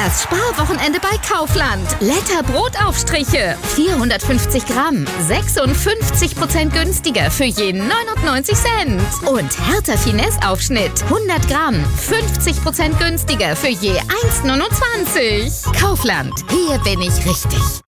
Das Sparwochenende bei Kaufland. Letter Brotaufstriche. 450 Gramm. 56% günstiger für je 99 Cent. Und Hertha Finesse Aufschnitt. 100 Gramm. 50% günstiger für je 1,29. Kaufland. Hier bin ich richtig.